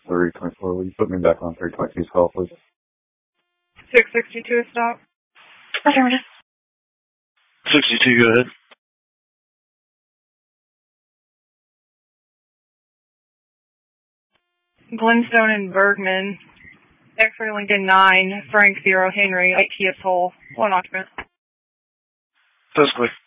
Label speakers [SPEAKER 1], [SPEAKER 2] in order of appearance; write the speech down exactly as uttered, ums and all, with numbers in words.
[SPEAKER 1] three twenty-four. Will you put me back on three twenty-two's call, please?
[SPEAKER 2] six sixty-two, stop.
[SPEAKER 3] Affirmative.
[SPEAKER 4] sixty-two, go ahead.
[SPEAKER 2] Glenstone and Bergman. X-ray Lincoln nine, Frank zero, Henry, I T S Hull, one occupant.
[SPEAKER 4] That's clear.